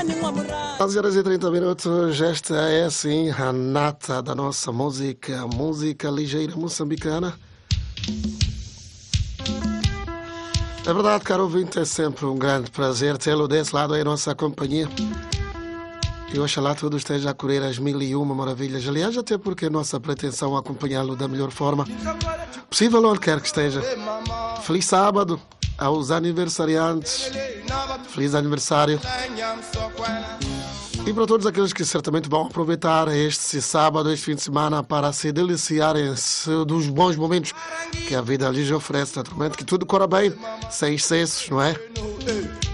Às horas e 30 minutos, esta é assim a nata da nossa música, música ligeira moçambicana. É verdade, caro ouvinte, é sempre um grande prazer tê-lo desse lado aí, nossa companhia. E oxalá tudo esteja a correr às 1001 maravilhas. Aliás, até porque a nossa pretensão é acompanhá-lo da melhor forma possível, onde quer que esteja. Feliz sábado aos aniversariantes. Feliz aniversário. E para todos aqueles que certamente vão aproveitar este sábado, este fim de semana, para se deliciarem dos bons momentos que a vida lhes oferece, naturalmente, que tudo corra bem, sem excessos, não é?